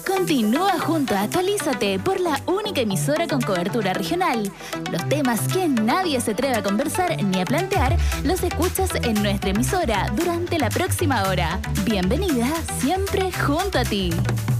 Continúa junto a Actualízate por la única emisora con cobertura regional. Los temas que nadie se atreve a conversar ni a plantear, los escuchas en nuestra emisora durante la próxima hora. Bienvenida siempre junto a ti.